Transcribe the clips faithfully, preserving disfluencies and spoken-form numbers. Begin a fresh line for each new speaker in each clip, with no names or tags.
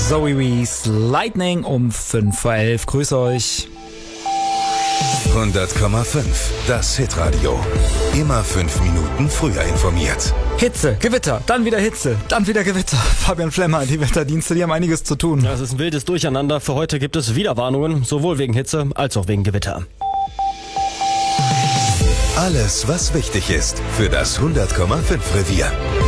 Zoe Wees, Lightning um fünf vor elf. Grüß euch.
hundert Komma fünf, das Hitradio. Immer fünf Minuten früher informiert.
Hitze, Gewitter, dann wieder Hitze, dann wieder Gewitter. Fabian Flemmer, die Wetterdienste, die haben einiges zu tun.
Ja, es ist ein wildes Durcheinander. Für heute gibt es wieder Warnungen, sowohl wegen Hitze als auch wegen Gewitter.
Alles, was wichtig ist für das hundert Komma fünf Revier.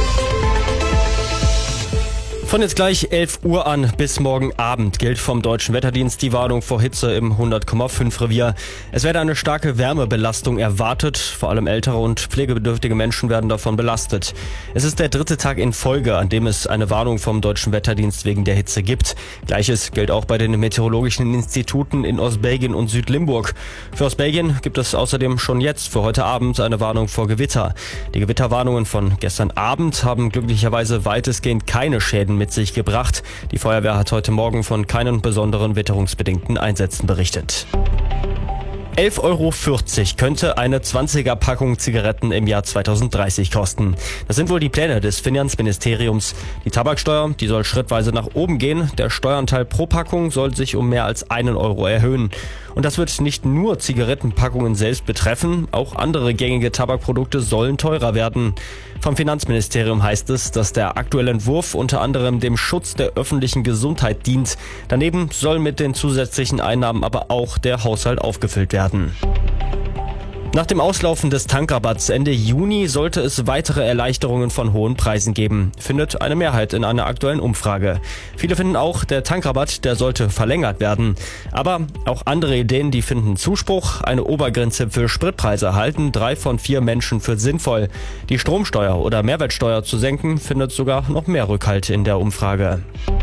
Von jetzt gleich elf Uhr an bis morgen Abend gilt vom Deutschen Wetterdienst die Warnung vor Hitze im hundert Komma fünf Revier. Es werde eine starke Wärmebelastung erwartet. Vor allem ältere und pflegebedürftige Menschen werden davon belastet. Es ist der dritte Tag in Folge, an dem es eine Warnung vom Deutschen Wetterdienst wegen der Hitze gibt. Gleiches gilt auch bei den meteorologischen Instituten in Ostbelgien und Südlimburg. Für Ostbelgien gibt es außerdem schon jetzt für heute Abend eine Warnung vor Gewitter. Die Gewitterwarnungen von gestern Abend haben glücklicherweise weitestgehend keine Schäden mit sich gebracht. Die Feuerwehr hat heute Morgen von keinen besonderen witterungsbedingten Einsätzen berichtet. elf Euro vierzig könnte eine zwanziger Packung Zigaretten im Jahr zweitausenddreißig kosten. Das sind wohl die Pläne des Finanzministeriums. Die Tabaksteuer, die soll schrittweise nach oben gehen. Der Steueranteil pro Packung soll sich um mehr als einen Euro erhöhen. Und das wird nicht nur Zigarettenpackungen selbst betreffen, auch andere gängige Tabakprodukte sollen teurer werden. Vom Finanzministerium heißt es, dass der aktuelle Entwurf unter anderem dem Schutz der öffentlichen Gesundheit dient. Daneben soll mit den zusätzlichen Einnahmen aber auch der Haushalt aufgefüllt werden. Nach dem Auslaufen des Tankrabatts Ende Juni sollte es weitere Erleichterungen von hohen Preisen geben, findet eine Mehrheit in einer aktuellen Umfrage. Viele finden auch, der Tankrabatt, der sollte verlängert werden. Aber auch andere Ideen, die finden Zuspruch. Eine Obergrenze für Spritpreise halten drei von vier Menschen für sinnvoll. Die Stromsteuer oder Mehrwertsteuer zu senken, findet sogar noch mehr Rückhalt in der Umfrage.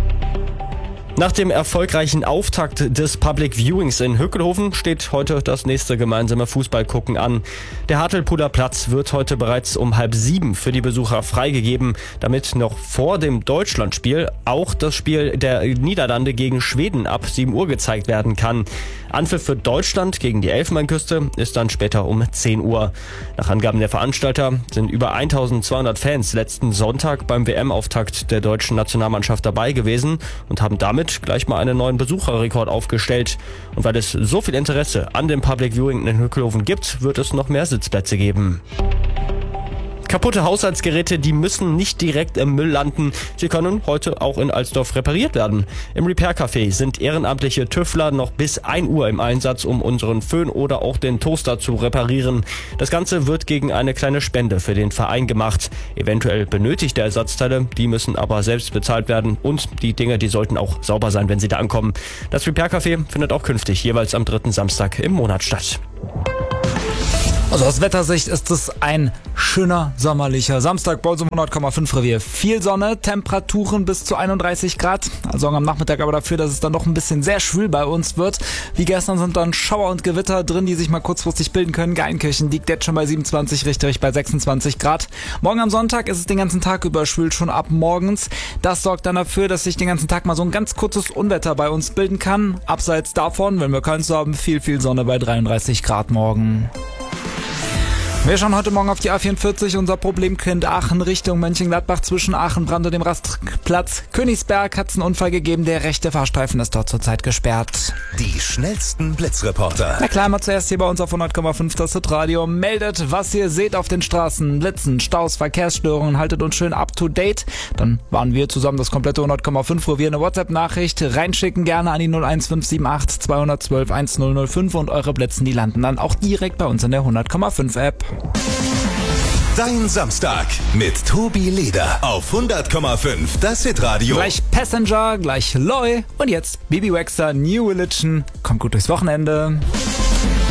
Nach dem erfolgreichen Auftakt des Public Viewings in Hückelhoven steht heute das nächste gemeinsame Fußballgucken an. Der Hartlepoder Platz wird heute bereits um halb sieben für die Besucher freigegeben, damit noch vor dem Deutschlandspiel auch das Spiel der Niederlande gegen Schweden ab sieben Uhr gezeigt werden kann. Anpfiff für Deutschland gegen die Elfenbeinküste ist dann später um zehn Uhr. Nach Angaben der Veranstalter sind über eintausendzweihundert Fans letzten Sonntag beim W M-Auftakt der deutschen Nationalmannschaft dabei gewesen und haben damit gleich mal einen neuen Besucherrekord aufgestellt. Und weil es so viel Interesse an dem Public Viewing in Hückelhoven gibt, wird es noch mehr Sitzplätze geben. Kaputte Haushaltsgeräte, die müssen nicht direkt im Müll landen. Sie können heute auch in Alsdorf repariert werden. Im Repair-Café sind ehrenamtliche Tüftler noch bis ein Uhr im Einsatz, um unseren Föhn oder auch den Toaster zu reparieren. Das Ganze wird gegen eine kleine Spende für den Verein gemacht. Eventuell benötigte Ersatzteile, die müssen aber selbst bezahlt werden. Und die Dinge, die sollten auch sauber sein, wenn sie da ankommen. Das Repair-Café findet auch künftig jeweils am dritten Samstag im Monat statt.
Also aus Wettersicht ist es ein schöner sommerlicher Samstag bei uns im hundert Komma fünf Revier. Viel Sonne, Temperaturen bis zu einunddreißig Grad. Also am Nachmittag aber dafür, dass es dann noch ein bisschen sehr schwül bei uns wird. Wie gestern sind dann Schauer und Gewitter drin, die sich mal kurzfristig bilden können. Geilenkirchen liegt jetzt schon bei siebenundzwanzig, Richterich bei sechsundzwanzig Grad. Morgen am Sonntag ist es den ganzen Tag über schwül, schon ab morgens. Das sorgt dann dafür, dass sich den ganzen Tag mal so ein ganz kurzes Unwetter bei uns bilden kann. Abseits davon, wenn wir keins haben, viel, viel Sonne bei dreiunddreißig Grad morgen. Wir schauen heute Morgen auf die A vierundvierzig, unser Problemkind Aachen Richtung Mönchengladbach zwischen Aachen-Brand und dem Rastplatz Königsberg hat es einen Unfall gegeben, der rechte Fahrstreifen ist dort zurzeit gesperrt.
Die schnellsten Blitzreporter.
Na klar, mal zuerst hier bei uns auf hundert Komma fünf das Hitradio. Meldet, was ihr seht auf den Straßen. Blitzen, Staus, Verkehrsstörungen, haltet uns schön up to date. Dann waren wir zusammen das komplette hundert Komma fünf Revier. Eine WhatsApp-Nachricht reinschicken gerne an die null eins fünf sieben acht zweihundertzwölf1005 und eure Blitzen, die landen dann auch direkt bei uns in der hundert Komma fünf App.
Dein Samstag mit Tobi Leder auf hundert Komma fünf, das Hitradio.
Gleich Passenger, gleich Loy und jetzt Bibi Rexha, New Religion. Kommt gut durchs Wochenende.